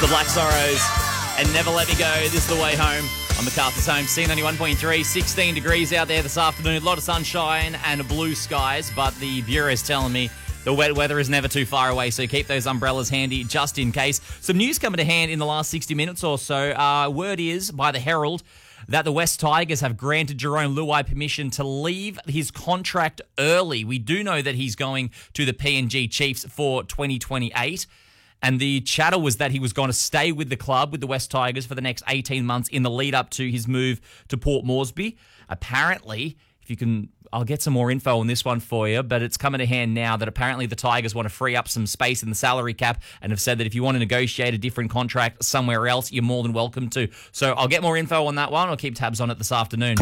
the Black Sorrows and Never Let Me Go. This is the way home on MacArthur's Home. C91.3, 16 degrees out there this afternoon. A lot of sunshine and blue skies, but the Bureau's telling me the wet weather is never too far away, so keep those umbrellas handy just in case. Some news coming to hand in the last 60 minutes or so. Word is, by the Herald, that the West Tigers have granted Jerome Luai permission to leave his contract early. We do know that he's going to the PNG Chiefs for 2028. And the chatter was that he was going to stay with the club, with the West Tigers, for the next 18 months in the lead up to his move to Port Moresby. Apparently, if you can, I'll get some more info on this one for you, but it's coming to hand now that apparently the Tigers want to free up some space in the salary cap and have said that if you want to negotiate a different contract somewhere else, you're more than welcome to. So I'll get more info on that one. I'll keep tabs on it this afternoon.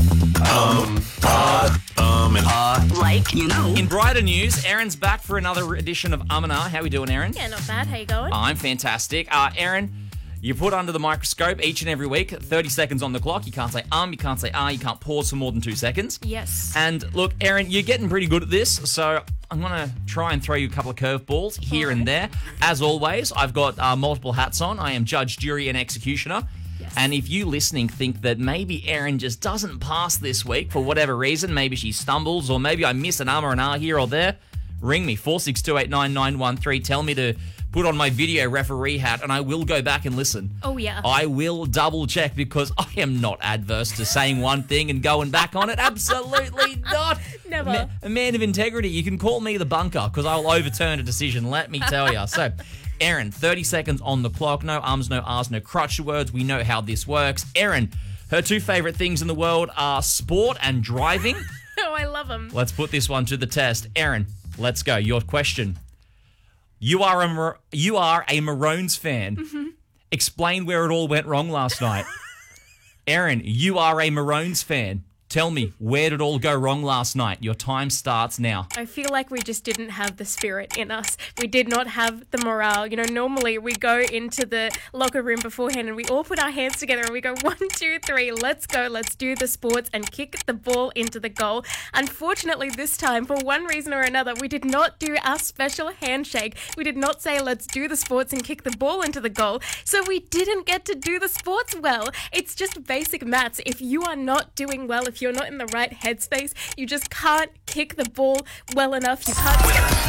In brighter news, Erin's back for another edition of Amina. How we doing, Erin? Yeah, not bad. How you going? I'm fantastic. Erin, you're put under the microscope each and every week. 30 seconds on the clock. You can't say you can't say you can't pause for more than 2 seconds. Yes. And look, Erin, you're getting pretty good at this, so I'm going to try and throw you a couple of curveballs here and there. As always, I've got multiple hats on. I am judge, jury, and executioner. Yes. And if you listening think that maybe Erin just doesn't pass this week for whatever reason, maybe she stumbles or maybe I miss an or an R here or there, ring me, 46289913. Tell me to put on my video referee hat and I will go back and listen. Oh, yeah. I will double check because I am not adverse to saying one thing and going back on it. Absolutely not. Never. A man of integrity. You can call me the bunker because I'll overturn a decision, let me tell you. So, Erin, 30 seconds on the clock. No ums, no ahs, no crutch words. We know how this works. Erin, her two favourite things in the world are sport and driving. Oh, I love them. Let's put this one to the test. Erin, let's go. Your question. You are a Maroons fan. Mm-hmm. Explain where it all went wrong last night. Erin, you are a Maroons fan. Tell me, where did it all go wrong last night? Your time starts now. I feel like we just didn't have the spirit in us. We did not have the morale. You know, normally we go into the locker room beforehand and we all put our hands together and we go, 1, 2, 3, let's go, let's do the sports and kick the ball into the goal. Unfortunately, this time, for one reason or another, we did not do our special handshake. We did not say, let's do the sports and kick the ball into the goal. So we didn't get to do the sports well. It's just basic maths. If you are not doing well, if you're not in the right headspace, you just can't kick the ball well enough. You can't.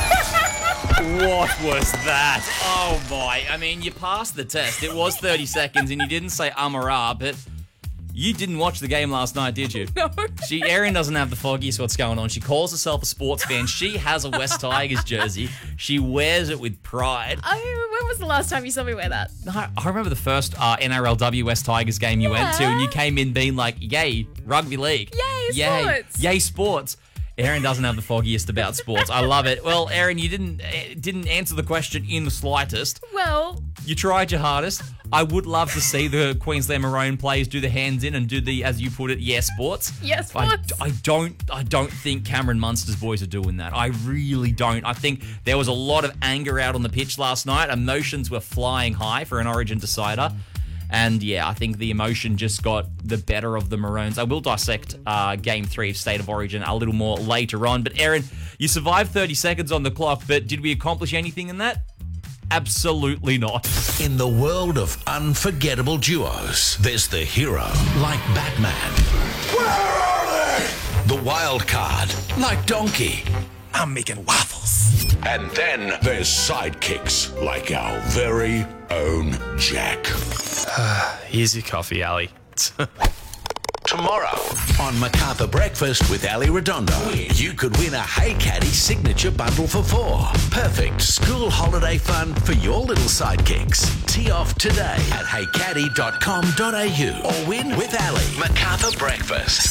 What was that? Oh my. I mean, you passed the test. It was 30 seconds and you didn't say or ah, but you didn't watch the game last night, did you? No. Erin doesn't have the foggiest what's going on. She calls herself a sports fan. She has a West Tigers jersey. She wears it with pride. When was the last time you saw me wear that? I remember the first NRLW West Tigers game you went to, and you came in being like, yay, rugby league. Yay, sports. Yay, sports. Erin doesn't have the foggiest about sports. I love it. Well, Erin, you didn't answer the question in the slightest. Well, You tried your hardest. I would love to see the Queensland Maroon players do the hands in and do the, as you put it, sports. Yes, sports. I don't think Cameron Munster's boys are doing that. I really don't. I think there was a lot of anger out on the pitch last night. Emotions were flying high for an Origin decider. And yeah, I think the emotion just got the better of the Maroons. I will dissect Game 3 of State of Origin a little more later on. But Erin, you survived 30 seconds on the clock, but did we accomplish anything in that? Absolutely not. In the world of unforgettable duos, there's the hero, like Batman. Where are they? The wild card, like Donkey. I'm making waffles. And then there's sidekicks, like our very own Jack. Here's your coffee, Ali. Tomorrow on MacArthur Breakfast with Ali Redondo, you could win a Hey Caddy signature bundle for 4. Perfect school holiday fun for your little sidekicks. Tee off today at heycaddy.com.au or win with Ali. MacArthur Breakfast.